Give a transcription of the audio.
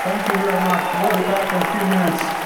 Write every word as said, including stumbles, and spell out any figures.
Thank you very much. We'll be back in a few minutes.